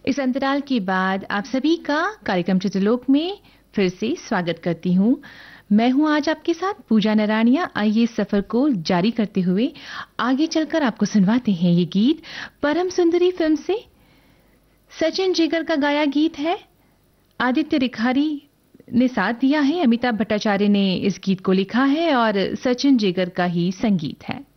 इस अंतराल के बाद आप सभी का कार्यक्रम चित्रलोक में फिर से स्वागत करती हूँ। मैं हूँ आज आपके साथ पूजा नराणिया। आइए सफर को जारी करते हुए आगे चलकर आपको सुनवाते हैं ये गीत परम सुंदरी फिल्म से। सचिन जिगर का गाया गीत है। आदित्य रिखारी ने साथ दिया है। अमिताभ भट्टाचार्य ने इस गीत को लिखा है और सचिन जिगर का ही संगीत है।